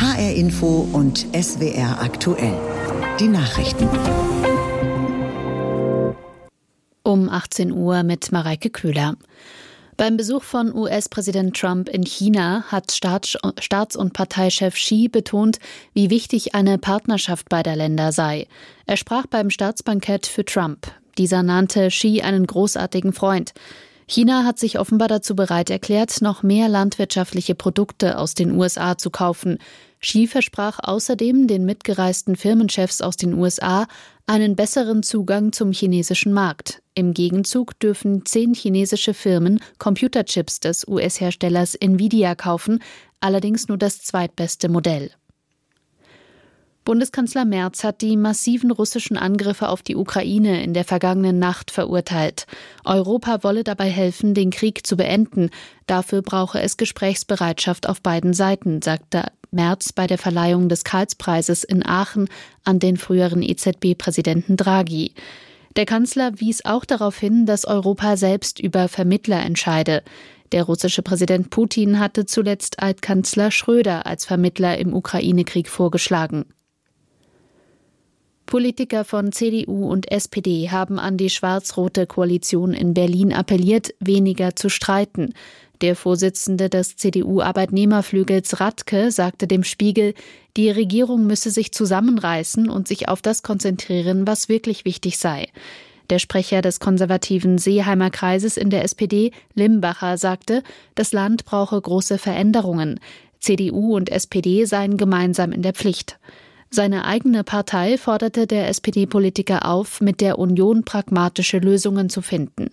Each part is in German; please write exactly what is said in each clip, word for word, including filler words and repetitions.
H R Info und S W R aktuell. Die Nachrichten. Um achtzehn Uhr mit Mareike Köhler. Beim Besuch von U S-Präsident Trump in China hat Staats- Staats- und Parteichef Xi betont, wie wichtig eine Partnerschaft beider Länder sei. Er sprach beim Staatsbankett für Trump. Dieser nannte Xi einen großartigen Freund. China hat sich offenbar dazu bereit erklärt, noch mehr landwirtschaftliche Produkte aus den U S A zu kaufen. Xi versprach außerdem den mitgereisten Firmenchefs aus den U S A einen besseren Zugang zum chinesischen Markt. Im Gegenzug dürfen zehn chinesische Firmen Computerchips des U S-Herstellers Nvidia kaufen, allerdings nur das zweitbeste Modell. Bundeskanzler Merz hat die massiven russischen Angriffe auf die Ukraine in der vergangenen Nacht verurteilt. Europa wolle dabei helfen, den Krieg zu beenden. Dafür brauche es Gesprächsbereitschaft auf beiden Seiten, sagte Merz bei der Verleihung des Karlspreises in Aachen an den früheren E Z B-Präsidenten Draghi. Der Kanzler wies auch darauf hin, dass Europa selbst über Vermittler entscheide. Der russische Präsident Putin hatte zuletzt Altkanzler Schröder als Vermittler im Ukraine-Krieg vorgeschlagen. Politiker von C D U und S P D haben an die schwarz-rote Koalition in Berlin appelliert, weniger zu streiten. Der Vorsitzende des C D U-Arbeitnehmerflügels Radke sagte dem Spiegel, die Regierung müsse sich zusammenreißen und sich auf das konzentrieren, was wirklich wichtig sei. Der Sprecher des konservativen Seeheimer Kreises in der S P D, Limbacher, sagte, das Land brauche große Veränderungen. C D U und S P D seien gemeinsam in der Pflicht. Seine eigene Partei forderte der S P D-Politiker auf, mit der Union pragmatische Lösungen zu finden.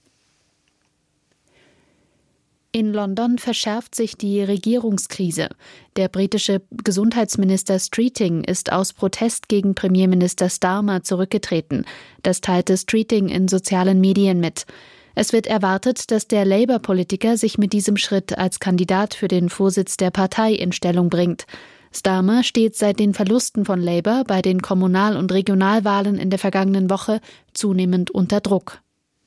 In London verschärft sich die Regierungskrise. Der britische Gesundheitsminister Streeting ist aus Protest gegen Premierminister Starmer zurückgetreten. Das teilte Streeting in sozialen Medien mit. Es wird erwartet, dass der Labour-Politiker sich mit diesem Schritt als Kandidat für den Vorsitz der Partei in Stellung bringt. Starmer steht seit den Verlusten von Labour bei den Kommunal- und Regionalwahlen in der vergangenen Woche zunehmend unter Druck.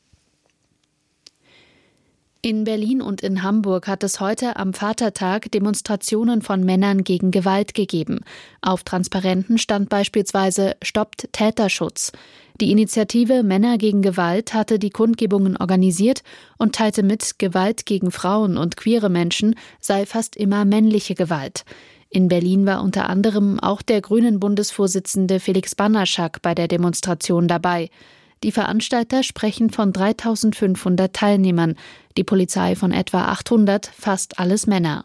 In Berlin und in Hamburg hat es heute am Vatertag Demonstrationen von Männern gegen Gewalt gegeben. Auf Transparenten stand beispielsweise »Stoppt Täterschutz«. Die Initiative Männer gegen Gewalt hatte die Kundgebungen organisiert und teilte mit, Gewalt gegen Frauen und queere Menschen sei fast immer männliche Gewalt. In Berlin war unter anderem auch der Grünen-Bundesvorsitzende Felix Banaszak bei der Demonstration dabei. Die Veranstalter sprechen von dreitausendfünfhundert Teilnehmern, die Polizei von etwa achthundert, fast alles Männer.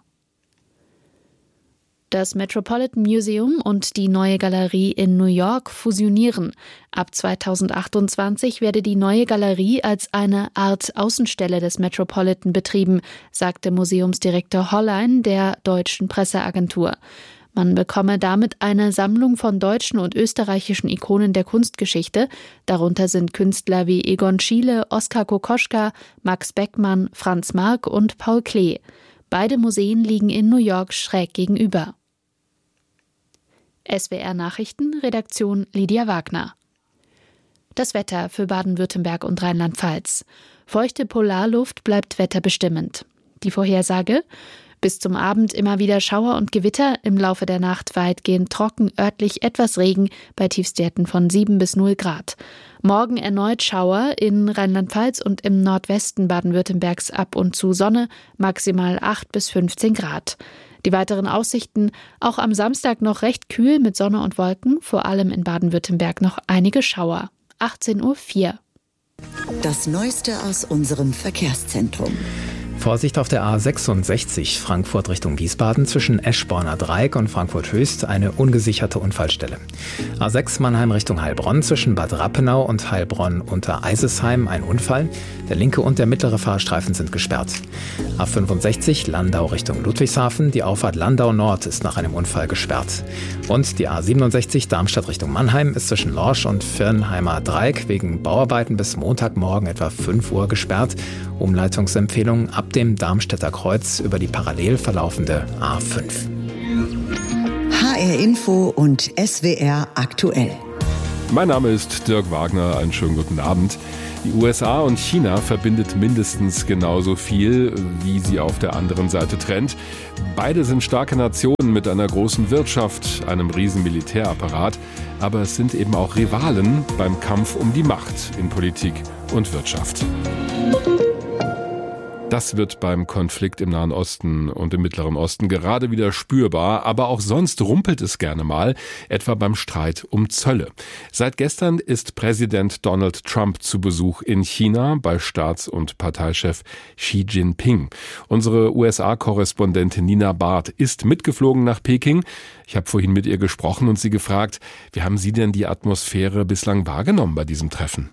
Das Metropolitan Museum und die Neue Galerie in New York fusionieren. Ab zweitausendachtundzwanzig werde die Neue Galerie als eine Art Außenstelle des Metropolitan betrieben, sagte Museumsdirektor Hollein der deutschen Presseagentur. Man bekomme damit eine Sammlung von deutschen und österreichischen Ikonen der Kunstgeschichte. Darunter sind Künstler wie Egon Schiele, Oskar Kokoschka, Max Beckmann, Franz Marc und Paul Klee. Beide Museen liegen in New York schräg gegenüber. S W R Nachrichten, Redaktion Lydia Wagner. Das Wetter für Baden-Württemberg und Rheinland-Pfalz. Feuchte Polarluft bleibt wetterbestimmend. Die Vorhersage: bis zum Abend immer wieder Schauer und Gewitter, im Laufe der Nacht weitgehend trocken, örtlich etwas Regen bei Tiefstwerten von sieben bis null Grad. Morgen erneut Schauer, in Rheinland-Pfalz und im Nordwesten Baden-Württembergs ab und zu Sonne, maximal acht bis fünfzehn Grad. Die weiteren Aussichten: auch am Samstag noch recht kühl mit Sonne und Wolken, vor allem in Baden-Württemberg noch einige Schauer. achtzehn Uhr vier. Das Neueste aus unserem Verkehrszentrum. Vorsicht auf der A sechsundsechzig Frankfurt Richtung Wiesbaden zwischen Eschborner Dreieck und Frankfurt Höchst eine ungesicherte Unfallstelle. A sechs Mannheim Richtung Heilbronn zwischen Bad Rappenau und Heilbronn unter Eisesheim ein Unfall. Der linke und der mittlere Fahrstreifen sind gesperrt. A fünfundsechzig Landau Richtung Ludwigshafen. Die Auffahrt Landau Nord ist nach einem Unfall gesperrt. Und die A siebenundsechzig Darmstadt Richtung Mannheim ist zwischen Lorsch und Firnheimer Dreieck wegen Bauarbeiten bis Montagmorgen etwa fünf Uhr gesperrt. Umleitungsempfehlung ab dem Darmstädter Kreuz über die parallel verlaufende A fünf. H R Info und S W R aktuell. Mein Name ist Dirk Wagner, einen schönen guten Abend. Die U S A und China verbindet mindestens genauso viel, wie sie auf der anderen Seite trennt. Beide sind starke Nationen mit einer großen Wirtschaft, einem riesen Militärapparat, aber es sind eben auch Rivalen beim Kampf um die Macht in Politik und Wirtschaft. Das wird beim Konflikt im Nahen Osten und im Mittleren Osten gerade wieder spürbar, aber auch sonst rumpelt es gerne mal, etwa beim Streit um Zölle. Seit gestern ist Präsident Donald Trump zu Besuch in China bei Staats- und Parteichef Xi Jinping. Unsere U S A-Korrespondentin Nina Barth ist mitgeflogen nach Peking. Ich habe vorhin mit ihr gesprochen und sie gefragt, wie haben Sie denn die Atmosphäre bislang wahrgenommen bei diesem Treffen?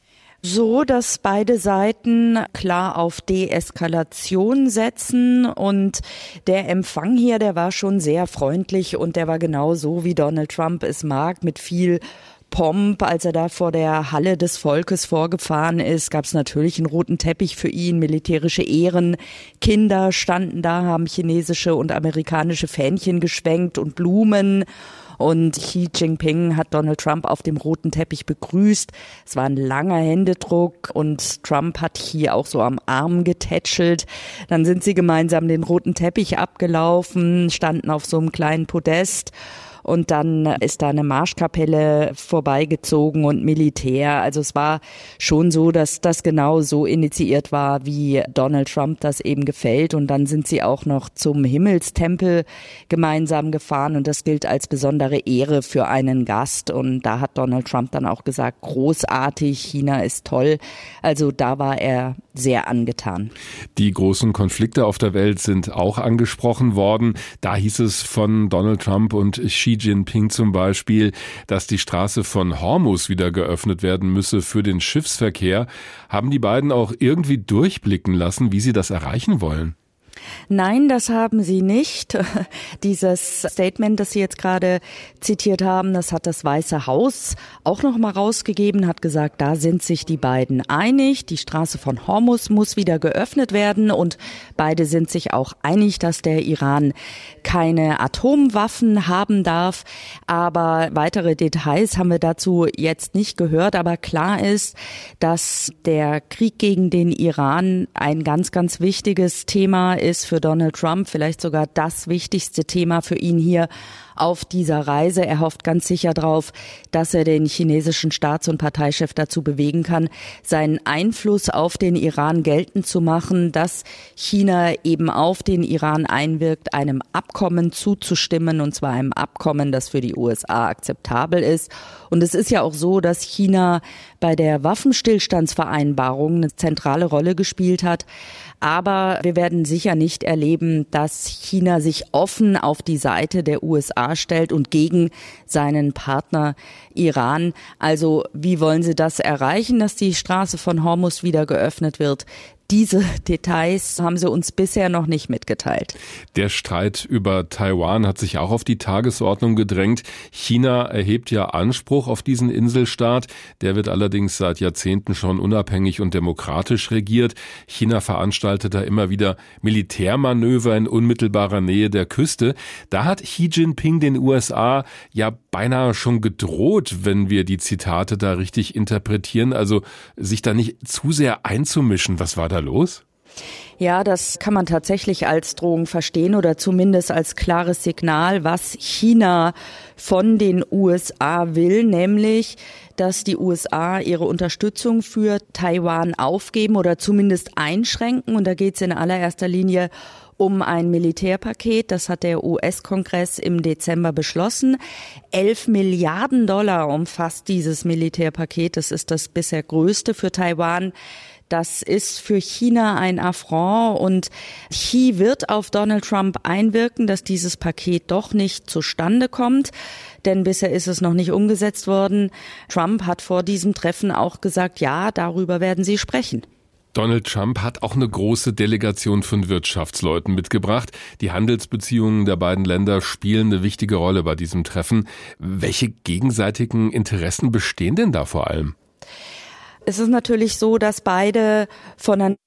So, dass beide Seiten klar auf Deeskalation setzen und der Empfang hier, der war schon sehr freundlich und der war genau so, wie Donald Trump es mag, mit viel Pomp. Als er da vor der Halle des Volkes vorgefahren ist, gab es natürlich einen roten Teppich für ihn, militärische Ehren. Kinder standen da, haben chinesische und amerikanische Fähnchen geschwenkt und Blumen. Und Xi Jinping hat Donald Trump auf dem roten Teppich begrüßt. Es war ein langer Händedruck und Trump hat Xi auch so am Arm getätschelt. Dann sind sie gemeinsam den roten Teppich abgelaufen, standen auf so einem kleinen Podest. Und dann ist da eine Marschkapelle vorbeigezogen und Militär. Also es war schon so, dass das genau so initiiert war, wie Donald Trump das eben gefällt. Und dann sind sie auch noch zum Himmelstempel gemeinsam gefahren. Und das gilt als besondere Ehre für einen Gast. Und da hat Donald Trump dann auch gesagt, großartig, China ist toll. Also da war er sehr angetan. Die großen Konflikte auf der Welt sind auch angesprochen worden. Da hieß es von Donald Trump und Xi Jinping zum Beispiel, dass die Straße von Hormuz wieder geöffnet werden müsse für den Schiffsverkehr. Haben die beiden auch irgendwie durchblicken lassen, wie sie das erreichen wollen? Nein, das haben sie nicht. Dieses Statement, das Sie jetzt gerade zitiert haben, das hat das Weiße Haus auch noch mal rausgegeben, hat gesagt, da sind sich die beiden einig. Die Straße von Hormuz muss wieder geöffnet werden und beide sind sich auch einig, dass der Iran keine Atomwaffen haben darf. Aber weitere Details haben wir dazu jetzt nicht gehört. Aber klar ist, dass der Krieg gegen den Iran ein ganz, ganz wichtiges Thema ist. ist für Donald Trump vielleicht sogar das wichtigste Thema für ihn hier auf dieser Reise. Er hofft ganz sicher darauf, dass er den chinesischen Staats- und Parteichef dazu bewegen kann, seinen Einfluss auf den Iran geltend zu machen, dass China eben auf den Iran einwirkt, einem Abkommen zuzustimmen, und zwar einem Abkommen, das für die U S A akzeptabel ist. Und es ist ja auch so, dass China bei der Waffenstillstandsvereinbarung eine zentrale Rolle gespielt hat. Aber wir werden sicher nicht erleben, dass China sich offen auf die Seite der U S A stellt und gegen seinen Partner Iran. Also wie wollen sie das erreichen, dass die Straße von Hormuz wieder geöffnet wird? Diese Details haben sie uns bisher noch nicht mitgeteilt. Der Streit über Taiwan hat sich auch auf die Tagesordnung gedrängt. China erhebt ja Anspruch auf diesen Inselstaat. Der wird allerdings seit Jahrzehnten schon unabhängig und demokratisch regiert. China veranstaltet da immer wieder Militärmanöver in unmittelbarer Nähe der Küste. Da hat Xi Jinping den U S A ja beinahe schon gedroht, wenn wir die Zitate da richtig interpretieren. Also sich da nicht zu sehr einzumischen. Was war da los? Ja, das kann man tatsächlich als Drohung verstehen oder zumindest als klares Signal, was China von den U S A will, nämlich, dass die U S A ihre Unterstützung für Taiwan aufgeben oder zumindest einschränken. Und da geht es in allererster Linie um ein Militärpaket. Das hat der U S-Kongress im Dezember beschlossen. Elf Milliarden Dollar umfasst dieses Militärpaket. Das ist das bisher größte für Taiwan. Das ist für China ein Affront und Xi wird auf Donald Trump einwirken, dass dieses Paket doch nicht zustande kommt, denn bisher ist es noch nicht umgesetzt worden. Trump hat vor diesem Treffen auch gesagt, ja, darüber werden sie sprechen. Donald Trump hat auch eine große Delegation von Wirtschaftsleuten mitgebracht. Die Handelsbeziehungen der beiden Länder spielen eine wichtige Rolle bei diesem Treffen. Welche gegenseitigen Interessen bestehen denn da vor allem? Es ist natürlich so, dass beide voneinander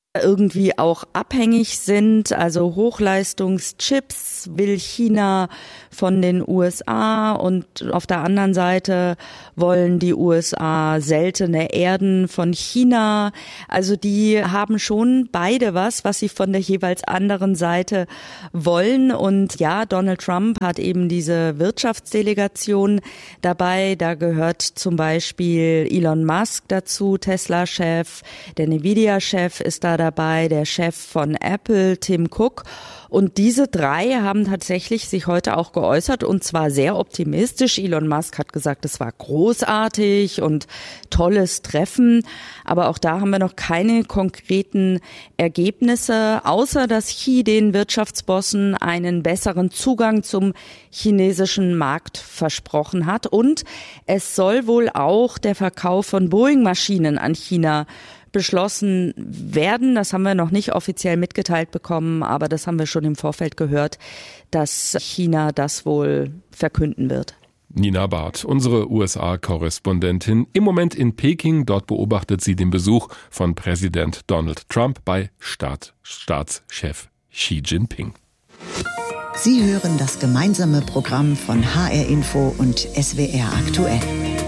irgendwie auch abhängig sind. Also Hochleistungschips will China von den U S A und auf der anderen Seite wollen die U S A seltene Erden von China. Also die haben schon beide was, was sie von der jeweils anderen Seite wollen. Und ja, Donald Trump hat eben diese Wirtschaftsdelegation dabei. Da gehört zum Beispiel Elon Musk dazu, Tesla-Chef, der Nvidia-Chef ist da dabei, der Chef von Apple, Tim Cook. Und diese drei haben tatsächlich sich heute auch geäußert und zwar sehr optimistisch. Elon Musk hat gesagt, es war großartig und tolles Treffen. Aber auch da haben wir noch keine konkreten Ergebnisse, außer dass Xi den Wirtschaftsbossen einen besseren Zugang zum chinesischen Markt versprochen hat. Und es soll wohl auch der Verkauf von Boeing-Maschinen an China beschlossen werden. Das haben wir noch nicht offiziell mitgeteilt bekommen, aber das haben wir schon im Vorfeld gehört, dass China das wohl verkünden wird. Nina Barth, unsere U S A-Korrespondentin, im Moment in Peking. Dort beobachtet sie den Besuch von Präsident Donald Trump bei Staat, Staatschef Xi Jinping. Sie hören das gemeinsame Programm von H R Info und S W R aktuell.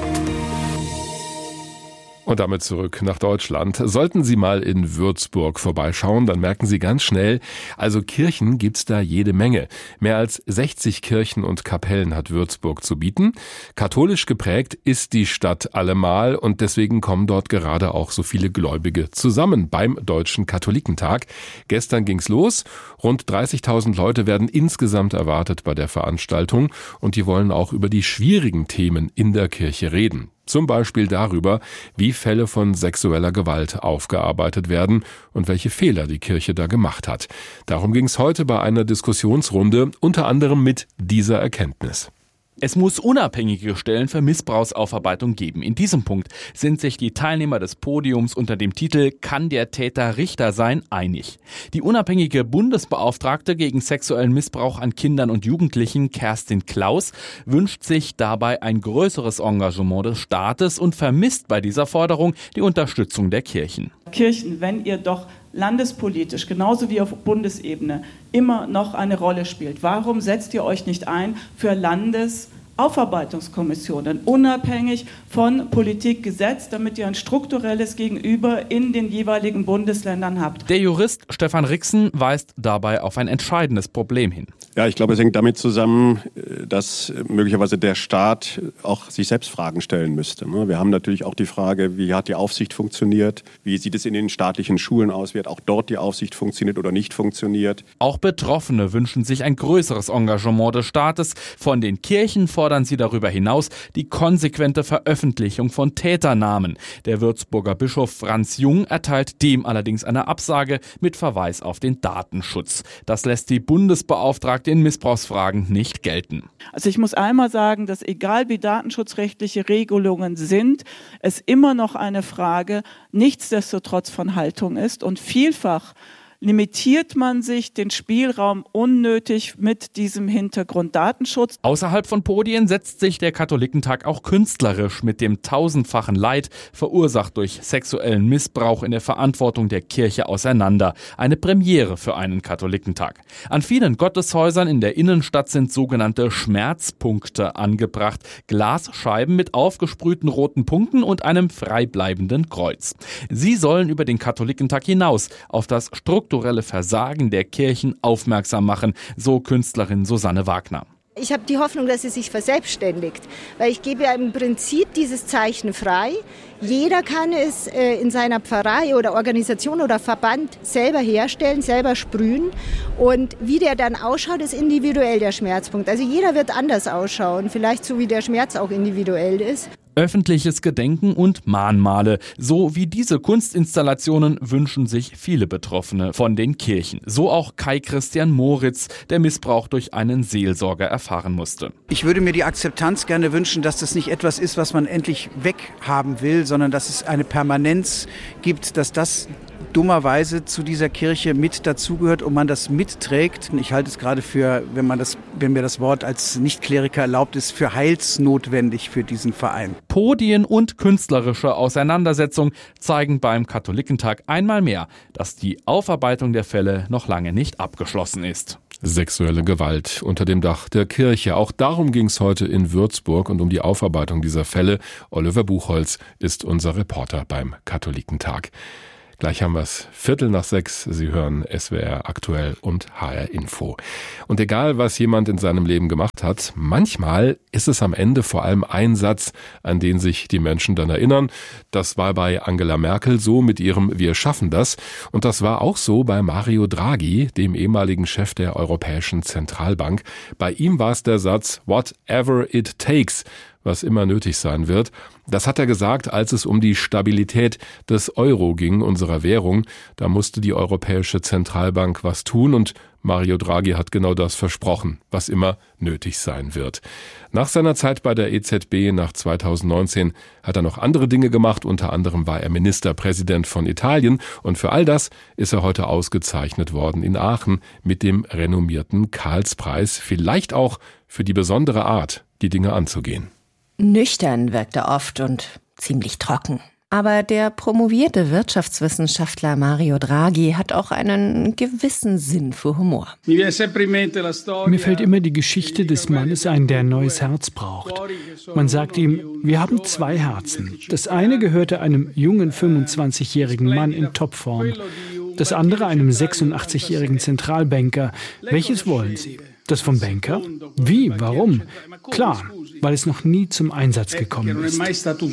Und damit zurück nach Deutschland. Sollten Sie mal in Würzburg vorbeischauen, dann merken Sie ganz schnell, also Kirchen gibt's da jede Menge. Mehr als sechzig Kirchen und Kapellen hat Würzburg zu bieten. Katholisch geprägt ist die Stadt allemal und deswegen kommen dort gerade auch so viele Gläubige zusammen beim Deutschen Katholikentag. Gestern ging's los. Rund dreißigtausend Leute werden insgesamt erwartet bei der Veranstaltung und die wollen auch über die schwierigen Themen in der Kirche reden. Zum Beispiel darüber, wie Fälle von sexueller Gewalt aufgearbeitet werden und welche Fehler die Kirche da gemacht hat. Darum ging es heute bei einer Diskussionsrunde, unter anderem mit dieser Erkenntnis. Es muss unabhängige Stellen für Missbrauchsaufarbeitung geben. In diesem Punkt sind sich die Teilnehmer des Podiums unter dem Titel "Kann der Täter Richter sein?" einig. Die unabhängige Bundesbeauftragte gegen sexuellen Missbrauch an Kindern und Jugendlichen, Kerstin Klaus, wünscht sich dabei ein größeres Engagement des Staates und vermisst bei dieser Forderung die Unterstützung der Kirchen. Kirchen, wenn ihr doch landespolitisch, genauso wie auf Bundesebene, immer noch eine Rolle spielt. Warum setzt ihr euch nicht ein für Landesaufarbeitungskommissionen, unabhängig von Politik, Gesetz, damit ihr ein strukturelles Gegenüber in den jeweiligen Bundesländern habt? Der Jurist Stefan Rixen weist dabei auf ein entscheidendes Problem hin. Ja, ich glaube, es hängt damit zusammen, dass möglicherweise der Staat auch sich selbst Fragen stellen müsste. Wir haben natürlich auch die Frage, wie hat die Aufsicht funktioniert? Wie sieht es in den staatlichen Schulen aus? Wie hat auch dort die Aufsicht funktioniert oder nicht funktioniert? Auch Betroffene wünschen sich ein größeres Engagement des Staates. Von den Kirchen fordern sie darüber hinaus die konsequente Veröffentlichung von Täternamen. Der Würzburger Bischof Franz Jung erteilt dem allerdings eine Absage mit Verweis auf den Datenschutz. Das lässt die Bundesbeauftragte in Missbrauchsfragen nicht gelten. Also ich muss einmal sagen, dass egal wie datenschutzrechtliche Regelungen sind, es immer noch eine Frage nichtsdestotrotz von Haltung ist und vielfach limitiert man sich den Spielraum unnötig mit diesem Hintergrund Datenschutz. Außerhalb von Podien setzt sich der Katholikentag auch künstlerisch mit dem tausendfachen Leid, verursacht durch sexuellen Missbrauch in der Verantwortung der Kirche, auseinander. Eine Premiere für einen Katholikentag. An vielen Gotteshäusern in der Innenstadt sind sogenannte Schmerzpunkte angebracht. Glasscheiben mit aufgesprühten roten Punkten und einem freibleibenden Kreuz. Sie sollen über den Katholikentag hinaus auf das strukturelle Versagen der Kirchen aufmerksam machen, so Künstlerin Susanne Wagner. Ich habe die Hoffnung, dass sie sich verselbstständigt, weil ich gebe ja im Prinzip dieses Zeichen frei. Jeder kann es äh, in seiner Pfarrei oder Organisation oder Verband selber herstellen, selber sprühen. Und wie der dann ausschaut, ist individuell der Schmerzpunkt. Also jeder wird anders ausschauen, vielleicht so wie der Schmerz auch individuell ist. Öffentliches Gedenken und Mahnmale. So wie diese Kunstinstallationen wünschen sich viele Betroffene von den Kirchen. So auch Kai Christian Moritz, der Missbrauch durch einen Seelsorger erfahren musste. Ich würde mir die Akzeptanz gerne wünschen, dass das nicht etwas ist, was man endlich weghaben will, sondern dass es eine Permanenz gibt, dass das dummerweise zu dieser Kirche mit dazugehört und man das mitträgt. Ich halte es gerade für, wenn man das, wenn mir das Wort als Nicht-Kleriker erlaubt ist, für heilsnotwendig für diesen Verein. Podien und künstlerische Auseinandersetzung zeigen beim Katholikentag einmal mehr, dass die Aufarbeitung der Fälle noch lange nicht abgeschlossen ist. Sexuelle Gewalt unter dem Dach der Kirche. Auch darum ging es heute in Würzburg und um die Aufarbeitung dieser Fälle. Oliver Buchholz ist unser Reporter beim Katholikentag. Gleich haben wir es Viertel nach sechs. Sie hören S W R aktuell und H R Info. Und egal, was jemand in seinem Leben gemacht hat, manchmal ist es am Ende vor allem ein Satz, an den sich die Menschen dann erinnern. Das war bei Angela Merkel so mit ihrem Wir schaffen das. Und das war auch so bei Mario Draghi, dem ehemaligen Chef der Europäischen Zentralbank. Bei ihm war es der Satz Whatever it takes, was immer nötig sein wird. Das hat er gesagt, als es um die Stabilität des Euro ging, unserer Währung. Da musste die Europäische Zentralbank was tun und Mario Draghi hat genau das versprochen, was immer nötig sein wird. Nach seiner Zeit bei der E Z B nach zweitausendneunzehn hat er noch andere Dinge gemacht. Unter anderem war er Ministerpräsident von Italien und für all das ist er heute ausgezeichnet worden in Aachen mit dem renommierten Karlspreis. Vielleicht auch für die besondere Art, die Dinge anzugehen. Nüchtern wirkt er oft und ziemlich trocken. Aber der promovierte Wirtschaftswissenschaftler Mario Draghi hat auch einen gewissen Sinn für Humor. Mir fällt immer die Geschichte des Mannes ein, der ein neues Herz braucht. Man sagt ihm, wir haben zwei Herzen. Das eine gehörte einem jungen fünfundzwanzigjährigen Mann in Topform, das andere einem sechsundachtzigjährigen Zentralbanker. Welches wollen Sie? Das vom Banker? Wie? Warum? Klar, weil es noch nie zum Einsatz gekommen ist.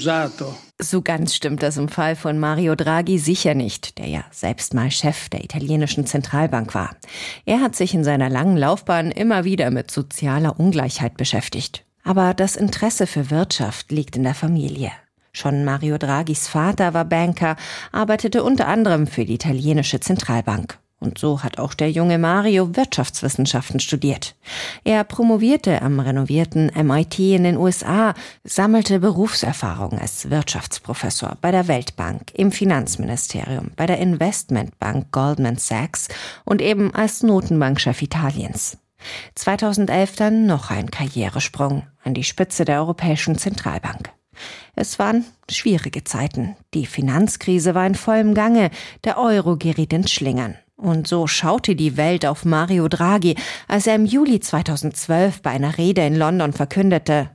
So ganz stimmt das im Fall von Mario Draghi sicher nicht, der ja selbst mal Chef der italienischen Zentralbank war. Er hat sich in seiner langen Laufbahn immer wieder mit sozialer Ungleichheit beschäftigt. Aber das Interesse für Wirtschaft liegt in der Familie. Schon Mario Draghis Vater war Banker, arbeitete unter anderem für die italienische Zentralbank. Und so hat auch der junge Mario Wirtschaftswissenschaften studiert. Er promovierte am renovierten M I T in den U S A, sammelte Berufserfahrung als Wirtschaftsprofessor bei der Weltbank, im Finanzministerium, bei der Investmentbank Goldman Sachs und eben als Notenbankchef Italiens. zweitausendelf dann noch ein Karrieresprung an die Spitze der Europäischen Zentralbank. Es waren schwierige Zeiten. Die Finanzkrise war in vollem Gange, der Euro geriet ins Schlingern. Und so schaute die Welt auf Mario Draghi, als er im Juli zweitausendzwölf bei einer Rede in London verkündete: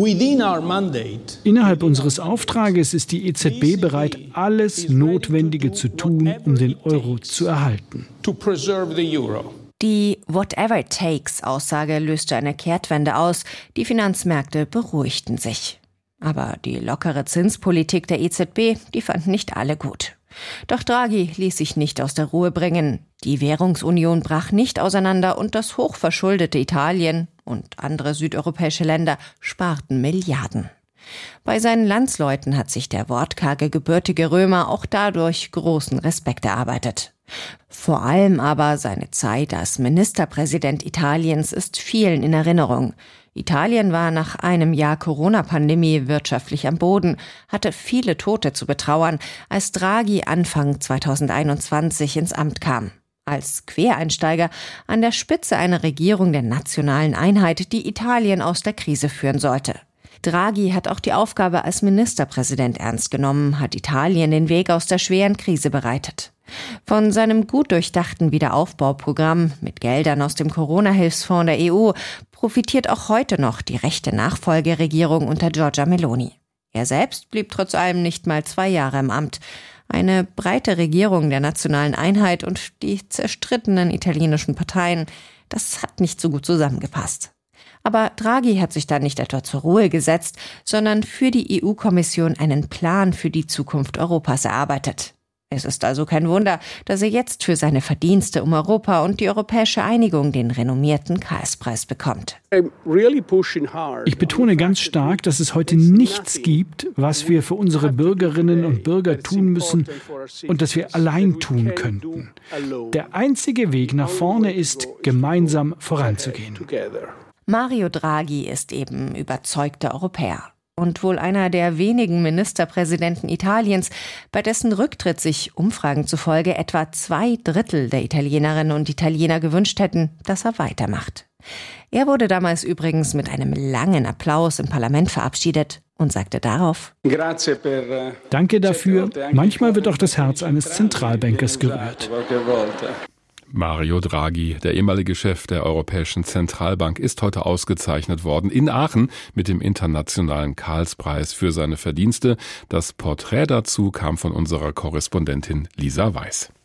Innerhalb unseres Auftrages ist die E Z B bereit, alles Notwendige zu tun, um den Euro zu erhalten. Die Whatever it takes Aussage löste eine Kehrtwende aus. Die Finanzmärkte beruhigten sich. Aber die lockere Zinspolitik der E Z B, die fanden nicht alle gut. Doch Draghi ließ sich nicht aus der Ruhe bringen. Die Währungsunion brach nicht auseinander und das hochverschuldete Italien und andere südeuropäische Länder sparten Milliarden. Bei seinen Landsleuten hat sich der wortkarge gebürtige Römer auch dadurch großen Respekt erarbeitet. Vor allem aber seine Zeit als Ministerpräsident Italiens ist vielen in Erinnerung. Italien war nach einem Jahr Corona-Pandemie wirtschaftlich am Boden, hatte viele Tote zu betrauern, als Draghi Anfang zweitausendeinundzwanzig ins Amt kam. Als Quereinsteiger an der Spitze einer Regierung der nationalen Einheit, die Italien aus der Krise führen sollte. Draghi hat auch die Aufgabe als Ministerpräsident ernst genommen, hat Italien den Weg aus der schweren Krise bereitet. Von seinem gut durchdachten Wiederaufbauprogramm mit Geldern aus dem Corona-Hilfsfonds der E U profitiert auch heute noch die rechte Nachfolgeregierung unter Giorgia Meloni. Er selbst blieb trotz allem nicht mal zwei Jahre im Amt. Eine breite Regierung der nationalen Einheit und die zerstrittenen italienischen Parteien, das hat nicht so gut zusammengepasst. Aber Draghi hat sich da nicht etwa zur Ruhe gesetzt, sondern für die E U-Kommission einen Plan für die Zukunft Europas erarbeitet. Es ist also kein Wunder, dass er jetzt für seine Verdienste um Europa und die europäische Einigung den renommierten Karlspreis bekommt. Ich betone ganz stark, dass es heute nichts gibt, was wir für unsere Bürgerinnen und Bürger tun müssen und das wir allein tun könnten. Der einzige Weg nach vorne ist, gemeinsam voranzugehen. Mario Draghi ist eben überzeugter Europäer. und wohl einer der wenigen Ministerpräsidenten Italiens, bei dessen Rücktritt sich Umfragen zufolge etwa zwei Drittel der Italienerinnen und Italiener gewünscht hätten, dass er weitermacht. Er wurde damals übrigens mit einem langen Applaus im Parlament verabschiedet und sagte darauf: Danke dafür. Manchmal wird auch das Herz eines Zentralbankers gerührt. Mario Draghi, der ehemalige Chef der Europäischen Zentralbank, ist heute ausgezeichnet worden in Aachen mit dem Internationalen Karlspreis für seine Verdienste. Das Porträt dazu kam von unserer Korrespondentin Lisa Weiß.